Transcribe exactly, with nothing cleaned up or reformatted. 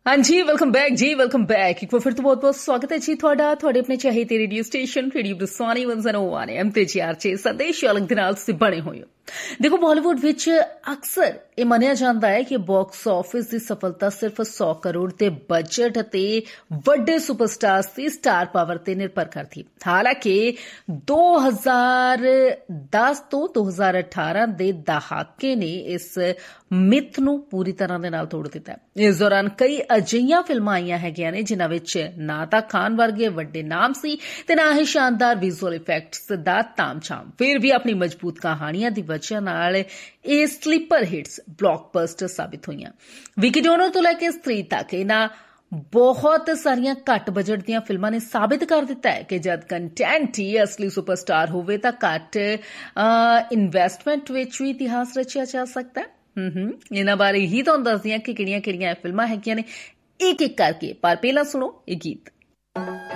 हाँ जी, welcome back जी, welcome back. एक बार फिर तो बहुत बहुत स्वागत है जी ਤੁਹਾਡਾ ਤੁਹਾਡੇ ਆਪਣੇ ਚਾਹੀਦੇ ਰੇਡੀਓ ਸਟੇਸ਼ਨ ਰੇਡੀਓ ਬਰਸਾਨੀ ਇੱਕ ਸੌ ਇੱਕ ਐਮ ਤੇ ਜੀ ਆਰ ਚ ਸੰਦੇਸ਼ ਅਲੱਗ ਦੇ ਨਾਲ ਤੁਸੀਂ ਬਣੇ ਹੋਏ ਹੋ। ਦੇਖੋ ਬਾਲੀਵੁੱਡ ਵਿੱਚ ਅਕਸਰ ਇਹ ਮੰਨਿਆ ਜਾਂਦਾ ਹੈ ਕਿ ਬਾਕਸ ਆਫਿਸ ਦੀ ਸਫਲਤਾ ਸਿਰਫ ਸੌ ਕਰੋੜ ਦੇ ਬਜਟ ਅਤੇ ਵੱਡੇ ਸੁਪਰਸਟਾਰਸ ਦੀ ਸਟਾਰ ਪਾਵਰ ਤੇ ਨਿਰਭਰ ਕਰਦੀ ਹੈ। ਹਾਲਾਂਕਿ ਦੋ ਹਜ਼ਾਰ ਦਸ ਤੋਂ ਦੋ ਹਜ਼ਾਰ ਅਠਾਰਾਂ ਦੇ ਦਹਾਕੇ ਨੇ ਇਸ ਮਿੱਥ ਨੂੰ ਪੂਰੀ ਤਰ੍ਹਾਂ ਦੇ ਨਾਲ ਤੋੜ ਦਿੱਤਾ। ਇਸ ਦੌਰਾਨ ਕਈ ਅਜਿਹੀਆਂ ਫਿਲਮਾਂ ਆਈਆਂ ਹੈਗੀਆਂ ਨੇ ਜਿਨ੍ਹਾਂ ਵਿੱਚ ਨਾ ਤਾਂ ਖਾਨ ਵਰਗੇ ਵੱਡੇ ਨਾਮ ਸੀ ਤੇ ਨਾ ਹੀ ਸ਼ਾਨਦਾਰ ਵਿਜ਼ੂਅਲ ਇਫੈਕਟਸ ਦਾ ਤਾਮਝਾਮ। ਫਿਰ ਵੀ ਆਪਣੀ ਮਜ਼ਬੂਤ ਕਹਾਣੀਆਂ ਦੀ ਵਜ੍ਹਾ ਨਾਲ ਇਹ ਸਲੀਪਰ ਹਿੱਟਸ ਬਲੌਕਬਸਟਰ ਸਾਬਿਤ ਹੋਈਆਂ। ਵਿਕੀ ਡੋਨਰ ਤੋਂ ਲੈ ਕੇ ਸਤਰੀ ਤੱਕ ਇਹਨਾਂ ਬਹੁਤ ਸਾਰੀਆਂ ਘੱਟ ਬਜਟ ਦੀਆਂ ਫਿਲਮਾਂ ਨੇ ਸਾਬਿਤ ਕਰ ਦਿੱਤਾ ਹੈ ਕਿ ਜਦ ਕੰਟੈਂਟ ਹੀ ਅਸਲੀ ਸੁਪਰਸਟਾਰ ਹੋਵੇ ਤਾਂ ਘੱਟ ਇਨਵੈਸਟਮੈਂਟ ਵਿੱਚ ਵੀ ਇਤਿਹਾਸ ਰਚਿਆ ਜਾ ਸਕਦਾ ਹੈ। ਹੂੰ ਹੂੰ ਇਹਨਾਂ ਬਾਰੇ ਹੀ ਤੁਹਾਨੂੰ ਦੱਸਦੀ ਹਾਂ ਕਿ ਕਿਹੜੀਆਂ ਕਿਹੜੀਆਂ ਫਿਲਮਾਂ ਹੈਗੀਆਂ ਨੇ ਇੱਕ ਇੱਕ ਕਰਕੇ। ਪਰ ਪਹਿਲਾਂ ਸੁਣੋ ਇਹ ਗੀਤ।